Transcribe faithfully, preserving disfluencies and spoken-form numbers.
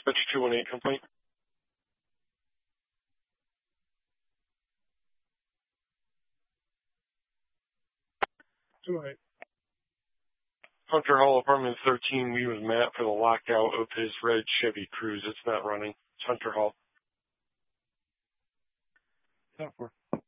Dispatch two one eight complaint. two one eight. Hunter Hall, apartment thirteen, we with Matt for the lockout of his red Chevy Cruze. It's not running. It's Hunter Hall. ten four.